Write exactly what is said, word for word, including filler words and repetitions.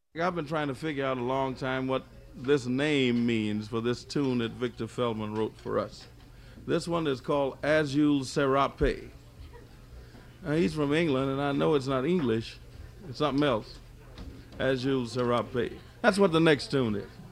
I've been trying to figure out a long time what this name means for this tune that Victor Feldman wrote for us. This one is called Azul Serape. Now, he's from England, and I know it's not English. It's something else. Azul Serape. That's what the next tune is.